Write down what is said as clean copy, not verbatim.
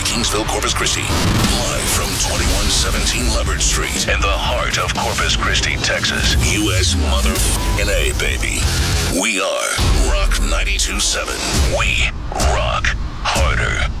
Kingsville, Corpus Christi. Live from 2117 Leopard Street in the heart of Corpus Christi, Texas. U.S. motherfucking A, baby. We are Rock 92.7. We rock harder.